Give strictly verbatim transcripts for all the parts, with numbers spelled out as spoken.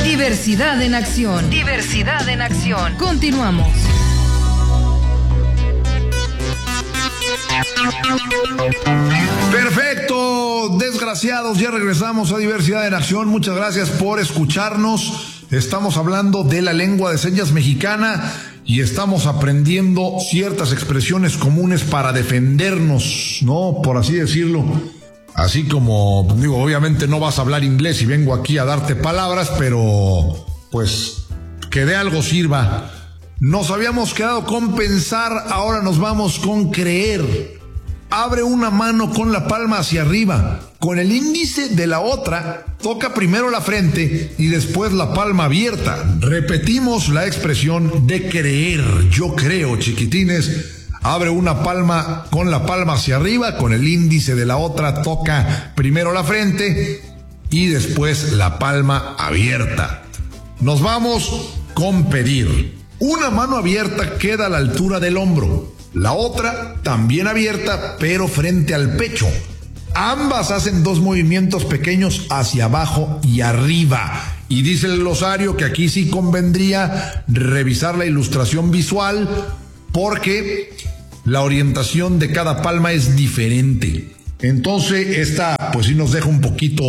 Diversidad en acción. Diversidad en acción. Continuamos. Perfecto, desgraciados, ya regresamos a Diversidad en Acción. Muchas gracias por escucharnos. Estamos hablando de la lengua de señas mexicana y estamos aprendiendo ciertas expresiones comunes para defendernos, ¿no? Por así decirlo. Así como, digo, obviamente no vas a hablar inglés y vengo aquí a darte palabras, pero pues que de algo sirva. Nos habíamos quedado con pensar, ahora nos vamos con creer. Abre una mano con la palma hacia arriba, con el índice de la otra, toca primero la frente y después la palma abierta. Repetimos la expresión de creer. Yo creo, chiquitines. Abre una palma con la palma hacia arriba, con el índice de la otra, toca primero la frente y después la palma abierta. Nos vamos con pedir. Una mano abierta queda a la altura del hombro. La otra también abierta, pero frente al pecho. Ambas hacen dos movimientos pequeños hacia abajo y arriba. Y dice el glosario que aquí sí convendría revisar la ilustración visual porque la orientación de cada palma es diferente. Entonces esta pues sí nos deja un poquito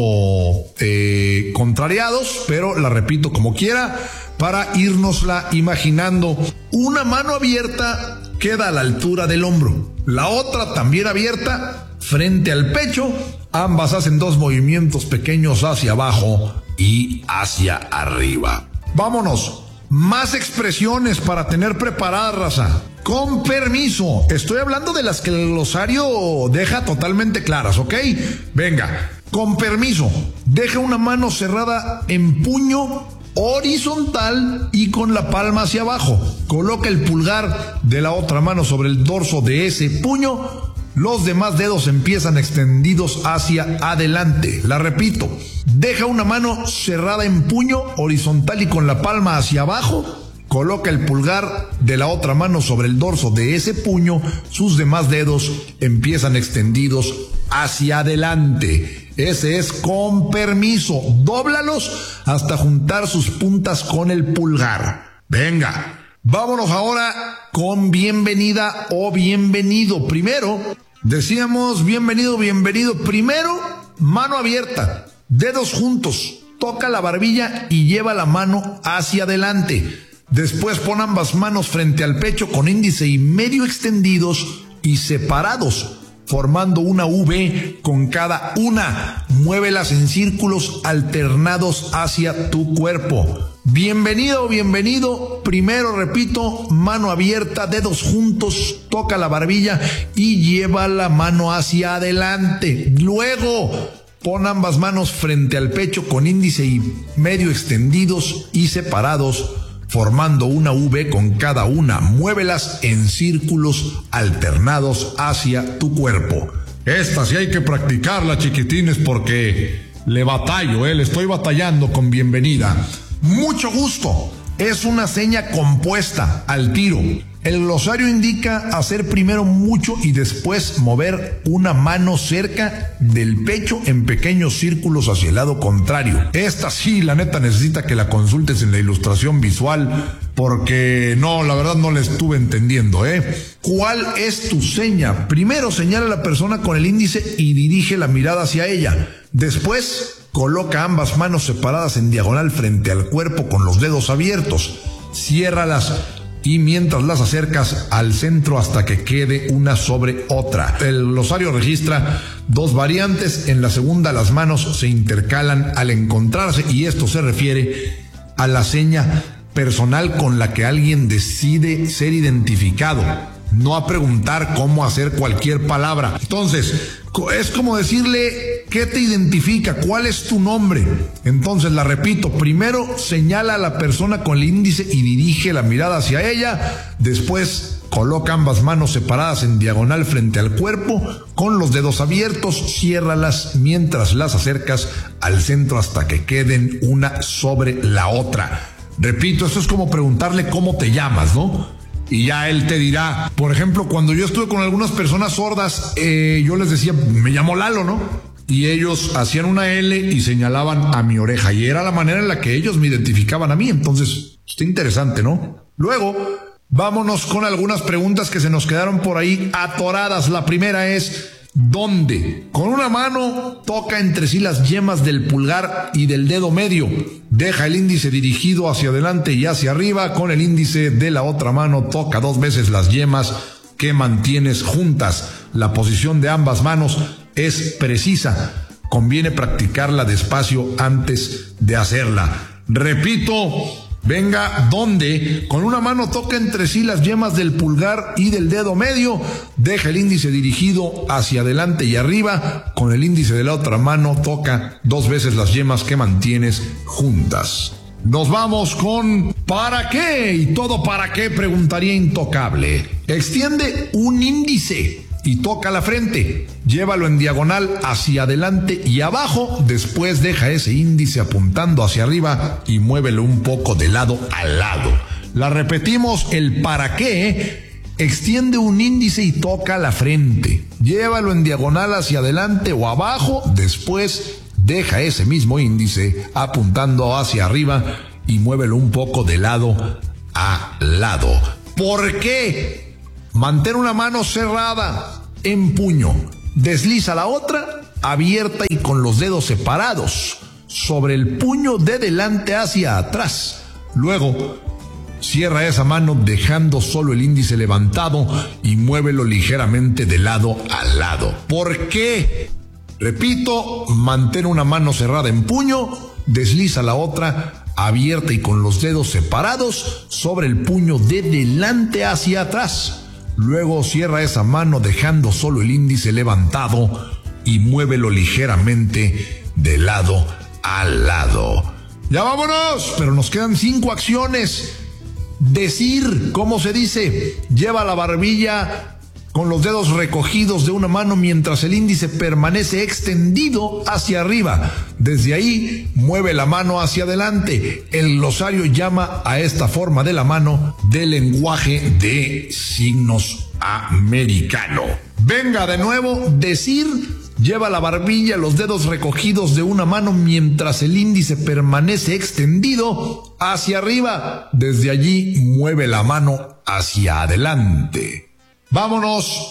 eh, contrariados, pero la repito como quiera para irnosla imaginando. Una mano abierta queda a la altura del hombro, la otra también abierta frente al pecho. Ambas hacen dos movimientos pequeños hacia abajo y hacia arriba. Vámonos, más expresiones para tener preparada, raza. Con permiso, estoy hablando de las que el glosario deja totalmente claras, ¿ok? Venga, con permiso, deja una mano cerrada en puño horizontal y con la palma hacia abajo. Coloca el pulgar de la otra mano sobre el dorso de ese puño. Los demás dedos empiezan extendidos hacia adelante. La repito. Deja una mano cerrada en puño horizontal y con la palma hacia abajo. Coloca el pulgar de la otra mano sobre el dorso de ese puño. Sus demás dedos empiezan extendidos hacia adelante. Ese es con permiso. Dóblalos hasta juntar sus puntas con el pulgar. Venga, vámonos ahora con bienvenida o bienvenido. Primero, decíamos bienvenido, bienvenido. Primero, mano abierta, dedos juntos. Toca la barbilla y lleva la mano hacia adelante. Después pon ambas manos frente al pecho con índice y medio extendidos y separados, formando una V con cada una. Muévelas en círculos alternados hacia tu cuerpo. Bienvenido, bienvenido. Primero, repito, mano abierta, dedos juntos, toca la barbilla y lleva la mano hacia adelante. Luego, pon ambas manos frente al pecho con índice y medio extendidos y separados, formando una V con cada una. Muévelas en círculos alternados hacia tu cuerpo. Esta sí hay que practicarla, chiquitines, porque le batallo, ¿eh? Le estoy batallando con bienvenida. Mucho gusto. Es una seña compuesta al tiro. El glosario indica hacer primero mucho y después mover una mano cerca del pecho en pequeños círculos hacia el lado contrario. Esta sí, la neta, necesita que la consultes en la ilustración visual porque no, la verdad no la estuve entendiendo, ¿eh? ¿Cuál es tu seña? Primero señala a la persona con el índice y dirige la mirada hacia ella. Después coloca ambas manos separadas en diagonal frente al cuerpo con los dedos abiertos. Ciérralas y mientras las acercas al centro hasta que quede una sobre otra. El glosario registra dos variantes. En la segunda, las manos se intercalan al encontrarse y esto se refiere a la seña personal con la que alguien decide ser identificado, no a preguntar cómo hacer cualquier palabra. Entonces, es como decirle qué te identifica, cuál es tu nombre. Entonces, la repito, primero señala a la persona con el índice y dirige la mirada hacia ella. Después, coloca ambas manos separadas en diagonal frente al cuerpo, con los dedos abiertos, ciérralas mientras las acercas al centro hasta que queden una sobre la otra. Repito, esto es como preguntarle cómo te llamas, ¿no? Y ya él te dirá. Por ejemplo, cuando yo estuve con algunas personas sordas, eh, yo les decía, me llamo Lalo, ¿no? y ellos hacían una L y señalaban a mi oreja, y era la manera en la que ellos me identificaban a mí. Entonces, está interesante, ¿no? Luego, vámonos con algunas preguntas que se nos quedaron por ahí atoradas. La primera es, ¿dónde? Con una mano toca entre sí las yemas del pulgar y del dedo medio. Deja el índice dirigido hacia adelante y hacia arriba. Con el índice de la otra mano toca dos veces las yemas que mantienes juntas. La posición de ambas manos es precisa. Conviene practicarla despacio antes de hacerla. Repito, venga, ¿dónde? Con una mano toca entre sí las yemas del pulgar y del dedo medio. Deja el índice dirigido hacia adelante y arriba. Con el índice de la otra mano toca dos veces las yemas que mantienes juntas. Nos vamos con ¿para qué? Y todo ¿para qué? Preguntaría Intocable. Extiende un índice y toca la frente. Llévalo en diagonal hacia adelante y abajo. Después deja ese índice apuntando hacia arriba y muévelo un poco de lado a lado. La repetimos, el ¿para qué? Extiende un índice y toca la frente. Llévalo en diagonal hacia adelante o abajo. Después deja ese mismo índice apuntando hacia arriba y muévelo un poco de lado a lado. ¿Por qué? Mantén una mano cerrada en puño. Desliza la otra abierta y con los dedos separados sobre el puño de delante hacia atrás. Luego, cierra esa mano dejando solo el índice levantado y muévelo ligeramente de lado a lado. ¿Por qué? Repito, mantén una mano cerrada en puño, desliza la otra abierta y con los dedos separados sobre el puño de delante hacia atrás. Luego cierra esa mano dejando solo el índice levantado y muévelo ligeramente de lado a lado. ¡Ya vámonos! Pero nos quedan cinco acciones. Decir, ¿cómo se dice? Lleva la barbilla con los dedos recogidos de una mano mientras el índice permanece extendido hacia arriba. Desde ahí, mueve la mano hacia adelante. El glosario llama a esta forma de la mano del lenguaje de signos americano. Venga de nuevo, decir, lleva la barbilla, los dedos recogidos de una mano mientras el índice permanece extendido hacia arriba. Desde allí, mueve la mano hacia adelante. Vámonos,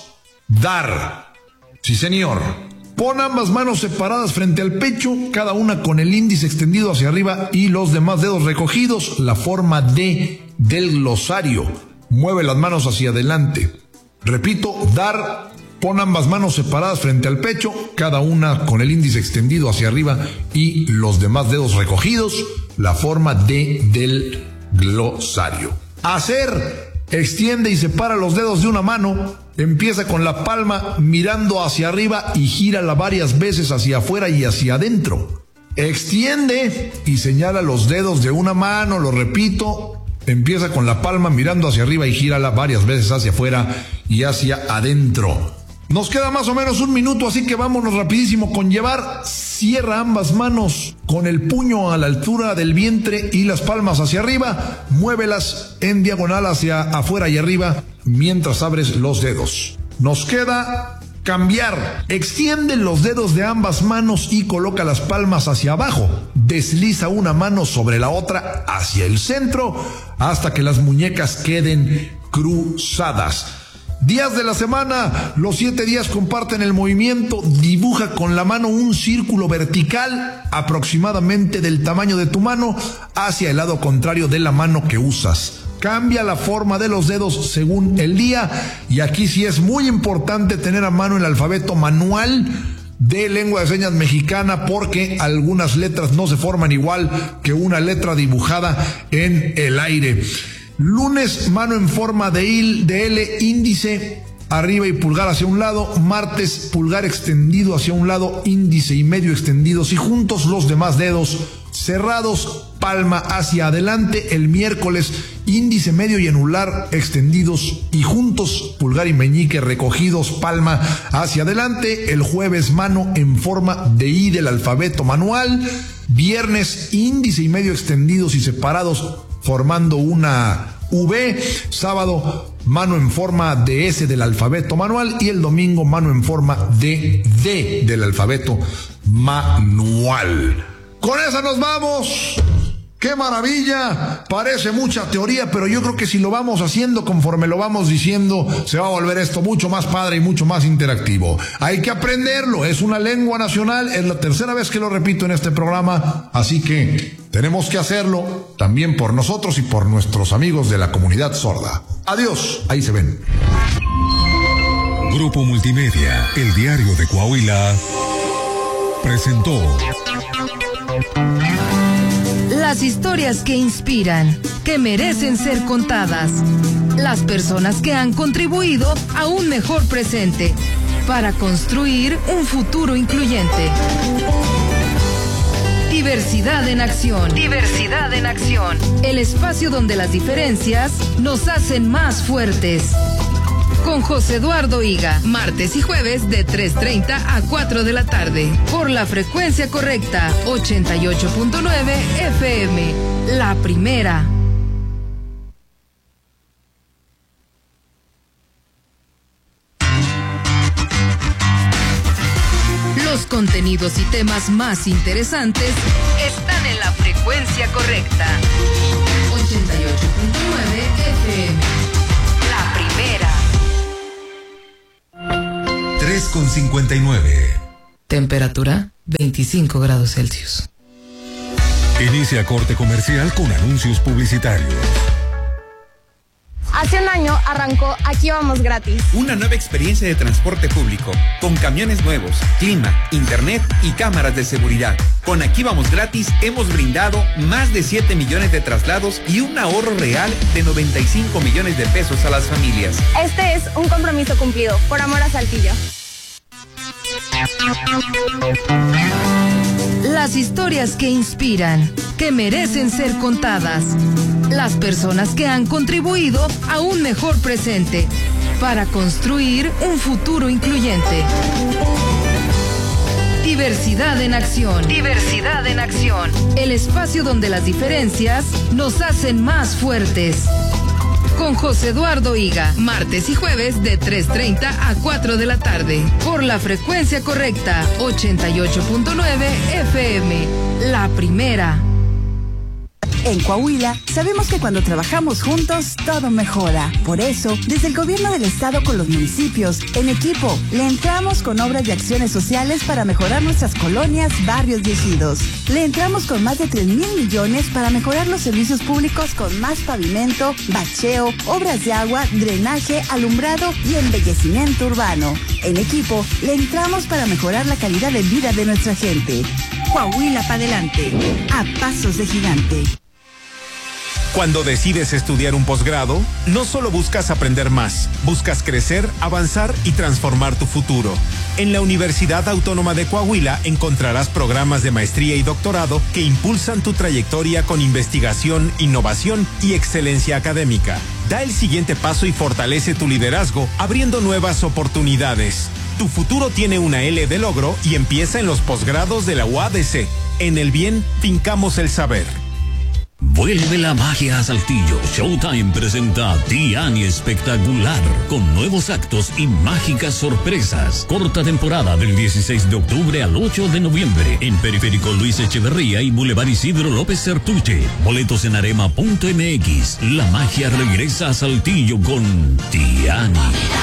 dar. Sí, señor. Pon ambas manos separadas frente al pecho, cada una con el índice extendido hacia arriba y los demás dedos recogidos, la forma D del glosario. Mueve las manos hacia adelante. Repito, dar. Pon ambas manos separadas frente al pecho, cada una con el índice extendido hacia arriba y los demás dedos recogidos, la forma D del glosario. Hacer. Extiende y separa los dedos de una mano, empieza con la palma mirando hacia arriba y gírala varias veces hacia afuera y hacia adentro. Extiende y señala los dedos de una mano, lo repito, empieza con la palma mirando hacia arriba y gírala varias veces hacia afuera y hacia adentro. Nos queda más o menos un minuto, así que vámonos rapidísimo con llevar. Cierra ambas manos con el puño a la altura del vientre y las palmas hacia arriba. Muévelas en diagonal hacia afuera y arriba mientras abres los dedos. Nos queda cambiar. Extiende los dedos de ambas manos y coloca las palmas hacia abajo. Desliza una mano sobre la otra hacia el centro hasta que las muñecas queden cruzadas. Días de la semana, los siete días comparten el movimiento. Dibuja con la mano un círculo vertical aproximadamente del tamaño de tu mano hacia el lado contrario de la mano que usas. Cambia la forma de los dedos según el día y aquí sí es muy importante tener a mano el alfabeto manual de lengua de señas mexicana porque algunas letras no se forman igual que una letra dibujada en el aire. Lunes, mano en forma de, il, de L, índice arriba y pulgar hacia un lado. Martes, pulgar extendido hacia un lado, índice y medio extendidos y juntos, los demás dedos cerrados, palma hacia adelante. El miércoles, índice, medio y anular extendidos y juntos, pulgar y meñique recogidos, palma hacia adelante. El jueves, mano en forma de I del alfabeto manual. Viernes, índice y medio extendidos y separados formando una V. Sábado, mano en forma de S del alfabeto manual y el domingo, mano en forma de D del alfabeto manual. Con esa nos vamos. ¡Qué maravilla! Parece mucha teoría, pero yo creo que si lo vamos haciendo conforme lo vamos diciendo, se va a volver esto mucho más padre y mucho más interactivo. Hay que aprenderlo, es una lengua nacional, es la tercera vez que lo repito en este programa, así que tenemos que hacerlo también por nosotros y por nuestros amigos de la comunidad sorda. Adiós, ahí se ven. Grupo Multimedia, el diario de Coahuila, presentó las historias que inspiran, que merecen ser contadas. Las personas que han contribuido a un mejor presente para construir un futuro incluyente. Diversidad en acción. Diversidad en acción. El espacio donde las diferencias nos hacen más fuertes. Con José Eduardo Higa, martes y jueves de tres treinta a cuatro de la tarde, por la frecuencia correcta, ochenta y ocho punto nueve F M, la primera. Los contenidos y temas más interesantes están en la frecuencia correcta, ochenta y ocho punto nueve F M, la primera. tres con cincuenta y nueve. Temperatura veinticinco grados Celsius. Inicia corte comercial con anuncios publicitarios. Hace un año arrancó Aquí Vamos Gratis. Una nueva experiencia de transporte público, con camiones nuevos, clima, internet y cámaras de seguridad. Con Aquí Vamos Gratis hemos brindado más de siete millones de traslados y un ahorro real de noventa y cinco millones de pesos a las familias. Este es un compromiso cumplido, por amor a Saltillo. Las historias que inspiran, que merecen ser contadas. Las personas que han contribuido a un mejor presente para construir un futuro incluyente. Diversidad en acción. Diversidad en acción. El espacio donde las diferencias nos hacen más fuertes. Con José Eduardo Higa, martes y jueves de tres treinta a cuatro de la tarde, por la frecuencia correcta, ochenta y ocho punto nueve F M, la primera. En Coahuila, sabemos que cuando trabajamos juntos, todo mejora. Por eso, desde el gobierno del estado con los municipios, en equipo, le entramos con obras y acciones sociales para mejorar nuestras colonias, barrios y ejidos. Le entramos con más de tres mil millones para mejorar los servicios públicos con más pavimento, bacheo, obras de agua, drenaje, alumbrado y embellecimiento urbano. En equipo, le entramos para mejorar la calidad de vida de nuestra gente. Coahuila para adelante, a pasos de gigante. Cuando decides estudiar un posgrado, no solo buscas aprender más, buscas crecer, avanzar y transformar tu futuro. En la Universidad Autónoma de Coahuila encontrarás programas de maestría y doctorado que impulsan tu trayectoria con investigación, innovación y excelencia académica. Da el siguiente paso y fortalece tu liderazgo, abriendo nuevas oportunidades. Tu futuro tiene una L de logro y empieza en los posgrados de la U A D C. En el bien, fincamos el saber. Vuelve la magia a Saltillo. Showtime presenta Tiani Espectacular, con nuevos actos y mágicas sorpresas. Corta temporada del dieciséis de octubre al ocho de noviembre en Periférico Luis Echeverría y Boulevard Isidro López Certuche. Boletos en arema punto m x. La magia regresa a Saltillo con Tiani.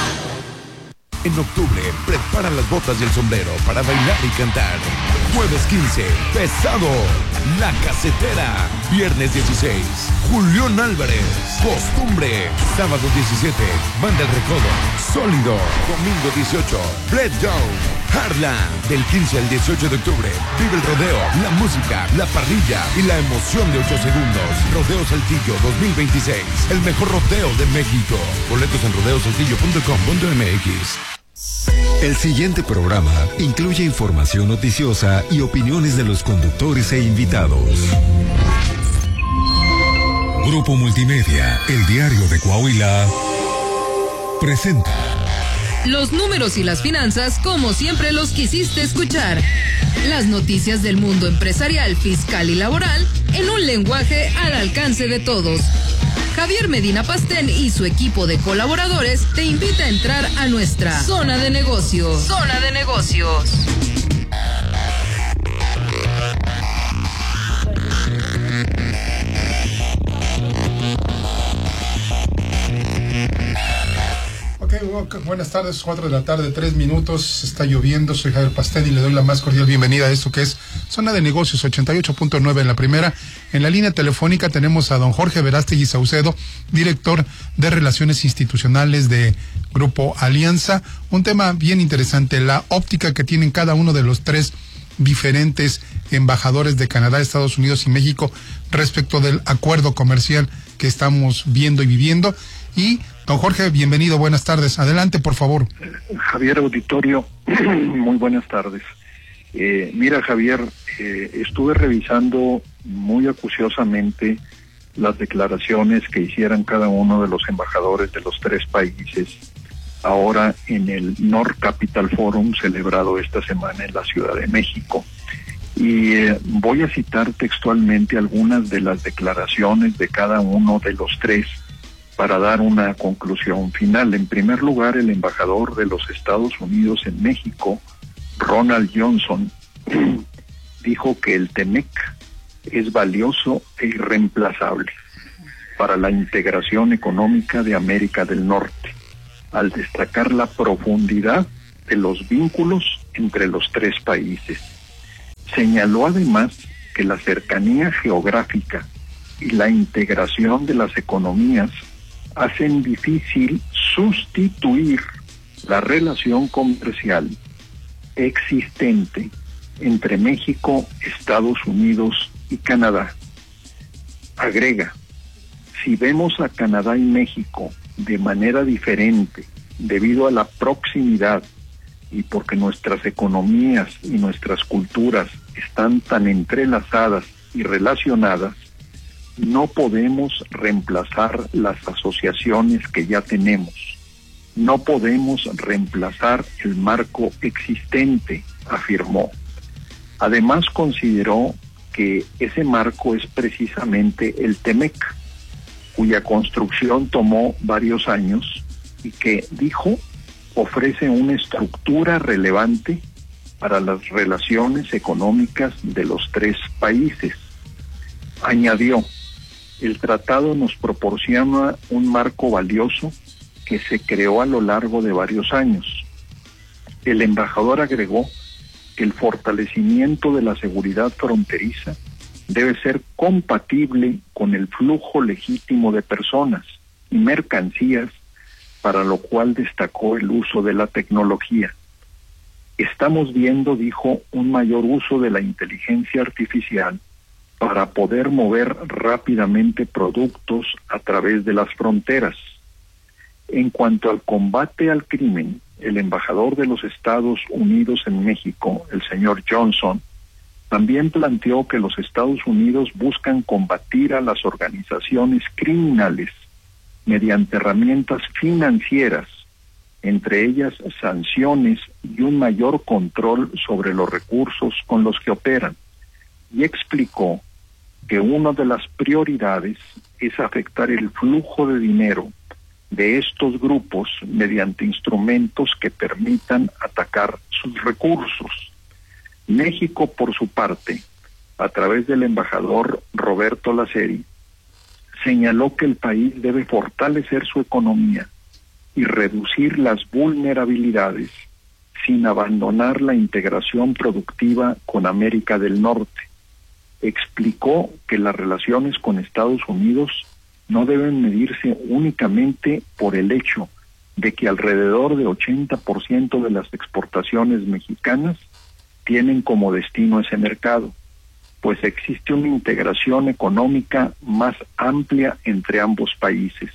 En octubre, prepara las botas y el sombrero para bailar y cantar. Jueves quince, Pesado, La Casetera. Viernes dieciséis, Julián Álvarez, Costumbre. Sábado diecisiete, Banda El Recodo, Sólido. Domingo dieciocho, Fred Down, Harlan. Del quince al dieciocho de octubre, vive el rodeo, la música, la parrilla y la emoción de ocho segundos. Rodeo Saltillo dos mil veintiséis, el mejor rodeo de México. Boletos en rodeo saltillo punto com punto m x. El siguiente programa incluye información noticiosa y opiniones de los conductores e invitados. Grupo Multimedia, el diario de Coahuila, presenta los números y las finanzas como siempre los quisiste escuchar. Las noticias del mundo empresarial, fiscal y laboral en un lenguaje al alcance de todos. Javier Medina Pastén y su equipo de colaboradores te invita a entrar a nuestra zona de negocios. Zona de negocios. Bueno, buenas tardes, cuatro de la tarde, tres minutos, está lloviendo, soy Javier Pastén y le doy la más cordial bienvenida a esto que es Zona de Negocios ochenta y ocho punto nueve en la primera. En la línea telefónica tenemos a don Jorge Verástegui Saucedo, director de Relaciones Institucionales de Grupo Alianza. Un tema bien interesante, la óptica que tienen cada uno de los tres diferentes embajadores de Canadá, Estados Unidos y México respecto del acuerdo comercial que estamos viendo y viviendo. Y don Jorge, bienvenido, buenas tardes. Adelante, por favor. Javier, auditorio, muy buenas tardes. Eh, mira, Javier, eh, estuve revisando muy acuciosamente las declaraciones que hicieran cada uno de los embajadores de los tres países ahora en el North Capital Forum celebrado esta semana en la Ciudad de México. Y eh, voy a citar textualmente algunas de las declaraciones de cada uno de los tres para dar una conclusión final. En primer lugar, el embajador de los Estados Unidos en México, Ronald Johnson, dijo que el TEMEC es valioso e irreemplazable para la integración económica de América del Norte, al destacar la profundidad de los vínculos entre los tres países. Señaló además que la cercanía geográfica y la integración de las economías hacen difícil sustituir la relación comercial existente entre México, Estados Unidos y Canadá. Agrega, si vemos a Canadá y México de manera diferente debido a la proximidad y porque nuestras economías y nuestras culturas están tan entrelazadas y relacionadas, no podemos reemplazar las asociaciones que ya tenemos. No podemos reemplazar el marco existente, afirmó. Además consideró que ese marco es precisamente el TEMEC, cuya construcción tomó varios años y que, dijo, ofrece una estructura relevante para las relaciones económicas de los tres países. Añadió, el tratado nos proporciona un marco valioso que se creó a lo largo de varios años. El embajador agregó que el fortalecimiento de la seguridad fronteriza debe ser compatible con el flujo legítimo de personas y mercancías, para lo cual destacó el uso de la tecnología. Estamos viendo, dijo, un mayor uso de la inteligencia artificial para poder mover rápidamente productos a través de las fronteras. En cuanto al combate al crimen, el embajador de los Estados Unidos en México, el señor Johnson, también planteó que los Estados Unidos buscan combatir a las organizaciones criminales mediante herramientas financieras, entre ellas sanciones y un mayor control sobre los recursos con los que operan, y explicó que una de las prioridades es afectar el flujo de dinero de estos grupos mediante instrumentos que permitan atacar sus recursos. México, por su parte, a través del embajador Roberto Laceri, señaló que el país debe fortalecer su economía y reducir las vulnerabilidades sin abandonar la integración productiva con América del Norte. Explicó que las relaciones con Estados Unidos no deben medirse únicamente por el hecho de que alrededor de ochenta por ciento de las exportaciones mexicanas tienen como destino ese mercado, pues existe una integración económica más amplia entre ambos países.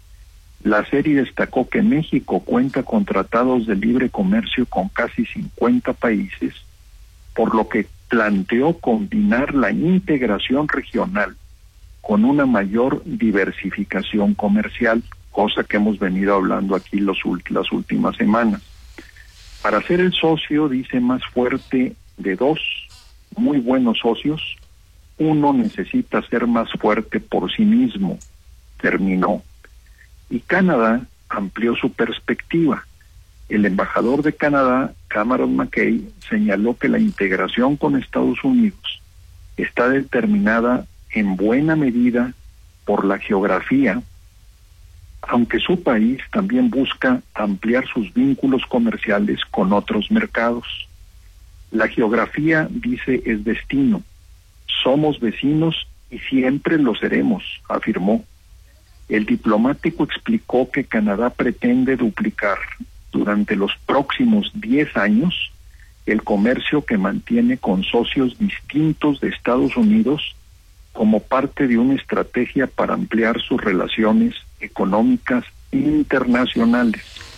Laceri destacó que México cuenta con tratados de libre comercio con casi cincuenta países, por lo que planteó combinar la integración regional con una mayor diversificación comercial, cosa que hemos venido hablando aquí los, las últimas semanas. Para ser el socio, dice, más fuerte de dos muy buenos socios, uno necesita ser más fuerte por sí mismo, terminó. Y Canadá amplió su perspectiva. El embajador de Canadá, Cameron McKay, señaló que la integración con Estados Unidos está determinada en buena medida por la geografía aunque su país también busca ampliar sus vínculos comerciales con otros mercados. La geografía, dice, es destino. Somos vecinos y siempre lo seremos, afirmó. El diplomático explicó que Canadá pretende duplicar durante los próximos diez años el comercio que mantiene con socios distintos de Estados Unidos como parte de una estrategia para ampliar sus relaciones económicas internacionales.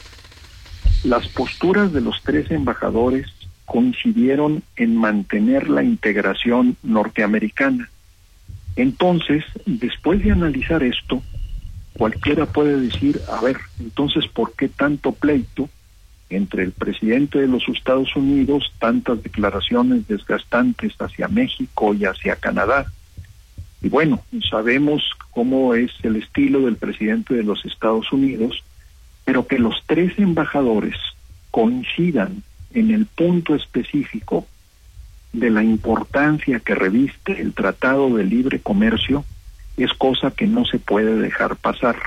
Las posturas de los tres embajadores coincidieron en mantener la integración norteamericana. Entonces, después de analizar esto, cualquiera puede decir, a ver, entonces, ¿por qué tanto pleito entre el presidente de los Estados Unidos, tantas declaraciones desgastantes hacia México y hacia Canadá? Y bueno, sabemos cómo es el estilo del presidente de los Estados Unidos, pero que los tres embajadores coincidan en el punto específico de la importancia que reviste el Tratado de Libre Comercio es cosa que no se puede dejar pasar.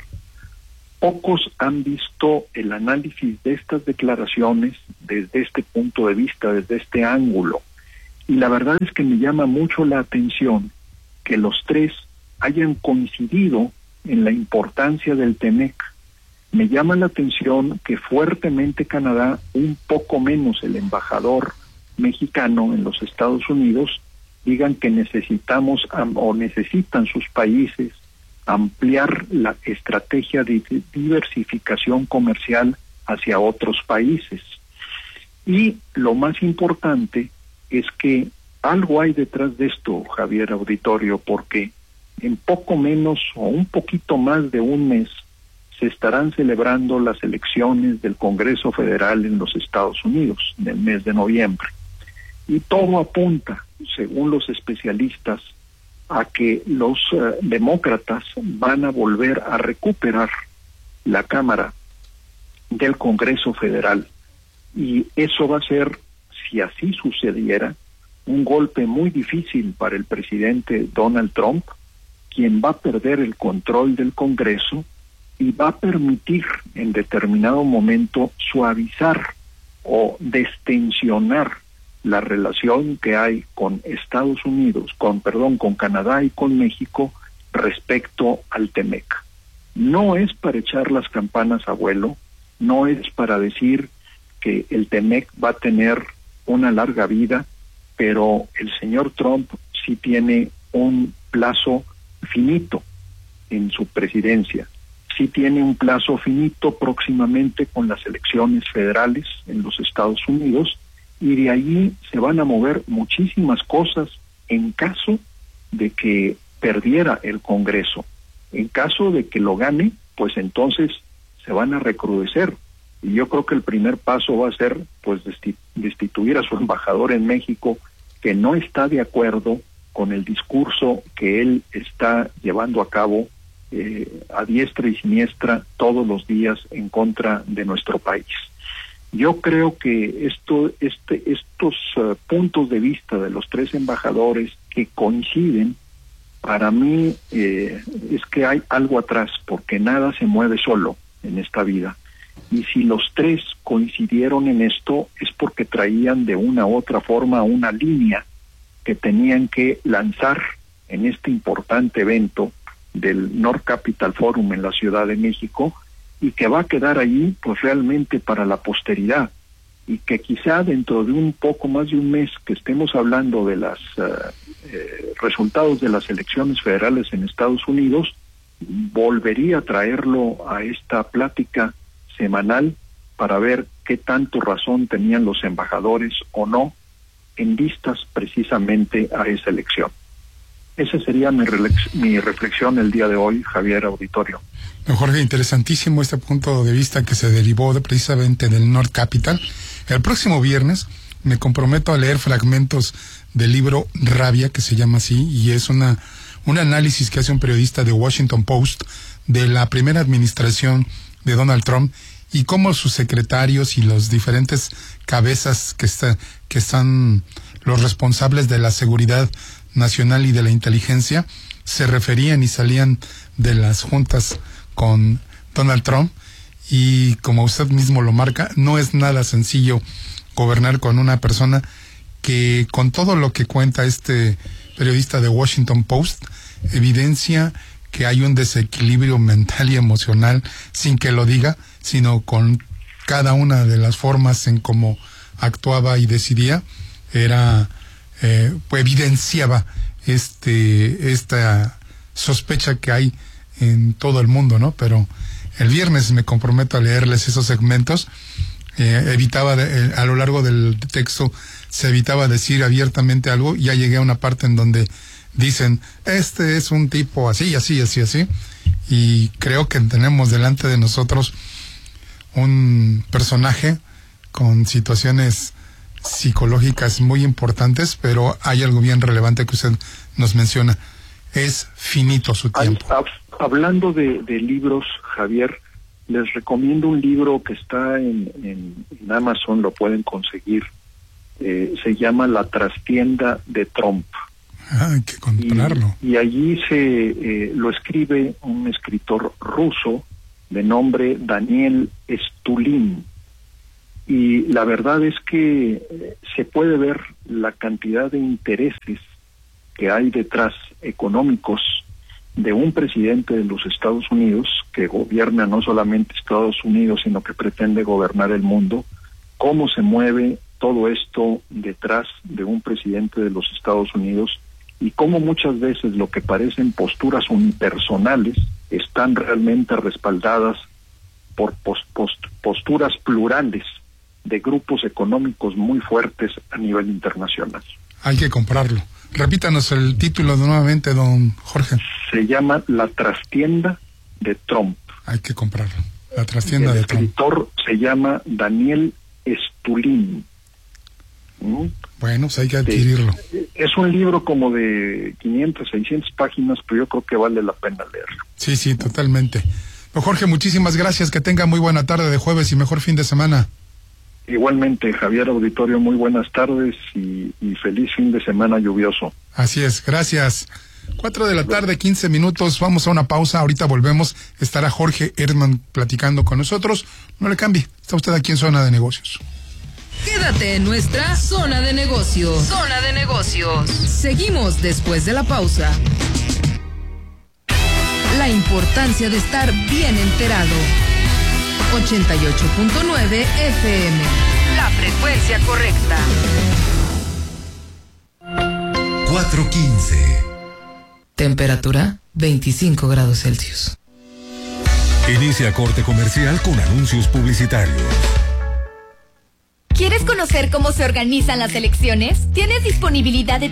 Pocos han visto el análisis de estas declaraciones desde este punto de vista, desde este ángulo, y la verdad es que me llama mucho la atención que los tres hayan coincidido en la importancia del TEMEC. Me llama la atención que fuertemente Canadá, un poco menos el embajador mexicano en los Estados Unidos, digan que necesitamos o necesitan sus países ampliar la estrategia de diversificación comercial hacia otros países. Y lo más importante es que algo hay detrás de esto, Javier Auditorio, porque en poco menos o un poquito más de un mes se estarán celebrando las elecciones del Congreso Federal en los Estados Unidos, en el mes de noviembre. Y todo apunta, según los especialistas, a que los uh, demócratas van a volver a recuperar la Cámara del Congreso Federal. Y eso va a ser, si así sucediera, un golpe muy difícil para el presidente Donald Trump, quien va a perder el control del Congreso y va a permitir en determinado momento suavizar o destensionar la relación que hay con Estados Unidos, con perdón, con Canadá y con México respecto al TEMEC. No es para echar las campanas a vuelo, no es para decir que el TEMEC va a tener una larga vida, pero el señor Trump sí tiene un plazo finito en su presidencia. Sí tiene un plazo finito próximamente con las elecciones federales en los Estados Unidos, y de allí se van a mover muchísimas cosas en caso de que perdiera el Congreso. En caso de que lo gane, pues entonces se van a recrudecer. Y yo creo que el primer paso va a ser pues destituir a su embajador en México, que no está de acuerdo con el discurso que él está llevando a cabo eh, a diestra y siniestra todos los días en contra de nuestro país. Yo creo que esto, este, estos uh, puntos de vista de los tres embajadores que coinciden, para mí eh, es que hay algo atrás, porque nada se mueve solo en esta vida. Y si los tres coincidieron en esto, es porque traían de una u otra forma una línea que tenían que lanzar en este importante evento del North Capital Forum en la Ciudad de México, y que va a quedar allí pues realmente para la posteridad, y que quizá dentro de un poco más de un mes que estemos hablando de los uh, eh, resultados de las elecciones federales en Estados Unidos, volvería a traerlo a esta plática semanal para ver qué tanto razón tenían los embajadores o no en vistas precisamente a esa elección. Esa sería mi, mi reflexión el día de hoy, Javier Auditorio. Jorge, interesantísimo este punto de vista que se derivó de, precisamente del North Capital. El próximo viernes me comprometo a leer fragmentos del libro Rabia, que se llama así, y es una un análisis que hace un periodista de Washington Post de la primera administración de Donald Trump y cómo sus secretarios y los diferentes cabezas que, está, que están los responsables de la seguridad nacional y de la inteligencia se referían y salían de las juntas con Donald Trump, y como usted mismo lo marca, no es nada sencillo gobernar con una persona que, con todo lo que cuenta este periodista de Washington Post, evidencia que hay un desequilibrio mental y emocional, sin que lo diga, sino con cada una de las formas en cómo actuaba y decidía, era eh, pues evidenciaba este esta sospecha que hay en todo el mundo, ¿no? Pero el viernes me comprometo a leerles esos segmentos. Eh, evitaba de, eh, a lo largo del texto se evitaba decir abiertamente algo. Ya llegué a una parte en donde dicen, este es un tipo así, así, así, así, y creo que tenemos delante de nosotros un personaje con situaciones psicológicas muy importantes, pero hay algo bien relevante que usted nos menciona: es finito su tiempo. Hablando de, de libros, Javier, les recomiendo un libro que está en, en, en Amazon, lo pueden conseguir, eh, se llama La trastienda de Trump. Ah, hay que comprarlo. Y, y allí se eh, lo escribe un escritor ruso de nombre Daniel Stulin. Y la verdad es que eh, se puede ver la cantidad de intereses que hay detrás económicos de un presidente de los Estados Unidos que gobierna no solamente Estados Unidos, sino que pretende gobernar el mundo, cómo se mueve todo esto detrás de un presidente de los Estados Unidos y cómo muchas veces lo que parecen posturas unipersonales están realmente respaldadas por post, post, posturas plurales de grupos económicos muy fuertes a nivel internacional. Hay que comprarlo. Repítanos el título de nuevamente, don Jorge. Se llama La trastienda de Trump. Hay que comprarlo. La trastienda de Trump. El escritor se llama Daniel Stulin. ¿Mm? Bueno, pues hay que adquirirlo. Es un libro como de quinientas, seiscientas páginas, pero yo creo que vale la pena leerlo. Sí, sí, totalmente. Don Jorge, muchísimas gracias. Que tenga muy buena tarde de jueves y mejor fin de semana. Igualmente, Javier Auditorio, muy buenas tardes y, y feliz fin de semana lluvioso. Así es, gracias. Cuatro de la tarde, quince minutos, vamos a una pausa, ahorita volvemos, estará Jorge Erdmann platicando con nosotros. No le cambie, está usted aquí en Zona de Negocios. Quédate en nuestra Zona de Negocios. Zona de Negocios. Seguimos después de la pausa. La importancia de estar bien enterado. ochenta y ocho punto nueve F M. La frecuencia correcta. cuatro quince. Temperatura veinticinco grados Celsius. Inicia corte comercial con anuncios publicitarios. ¿Quieres conocer cómo se organizan las elecciones? ¿Tienes disponibilidad de